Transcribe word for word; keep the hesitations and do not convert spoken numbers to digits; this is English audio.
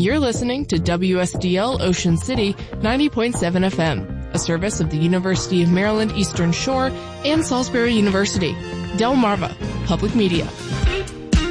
You're listening to W S D L Ocean City ninety point seven F M, a service of the University of Maryland Eastern Shore and Salisbury University. Delmarva Public Media.